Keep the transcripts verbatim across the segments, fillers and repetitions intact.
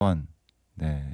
네.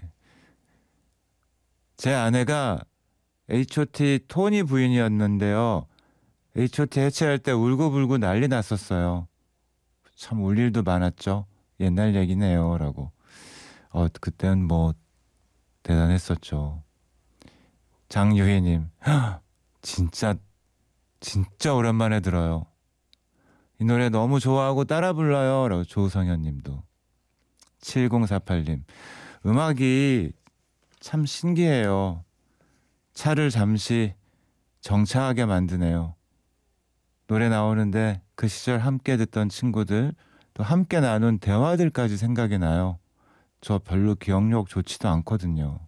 제 아내가 에이치 오 티 토니 부인이었는데요. 에이치 오 티 해체할 때 울고불고 난리 났었어요. 참 울 일도 많았죠. 옛날 얘기네요. 라고. 어, 그땐 뭐 대단했었죠. 장유희님. 진짜 진짜 오랜만에 들어요. 이 노래 너무 좋아하고 따라 불러요. 라고 조성현 님도. 칠공사팔 님. 음악이 참 신기해요. 차를 잠시 정차하게 만드네요. 노래 나오는데 그 시절 함께 듣던 친구들, 또 함께 나눈 대화들까지 생각이 나요. 저 별로 기억력 좋지도 않거든요.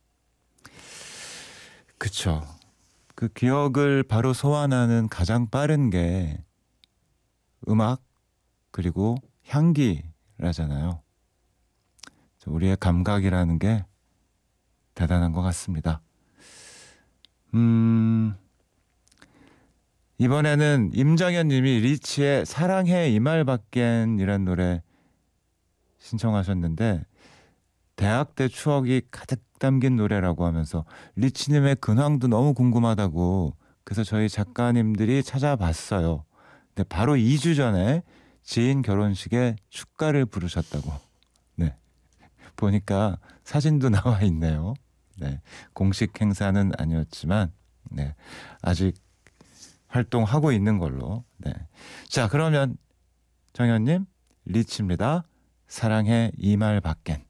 그쵸. 그 기억을 바로 소환하는 가장 빠른 게 음악 그리고 향기라잖아요. 우리의 감각이라는 게 대단한 것 같습니다. 음, 이번에는 임정현 님이 리치의 사랑해 이 말밖엔 이란 노래 신청하셨는데 대학 때 추억이 가득 담긴 노래라고 하면서 리치님의 근황도 너무 궁금하다고 그래서 저희 작가님들이 찾아봤어요. 근데 바로 이 주 전에 지인 결혼식에 축가를 부르셨다고. 네. 보니까 사진도 나와 있네요. 네. 공식 행사는 아니었지만 네. 아직 활동하고 있는 걸로. 네. 자, 그러면 정현님 리치입니다. 사랑해 이 말 밖엔.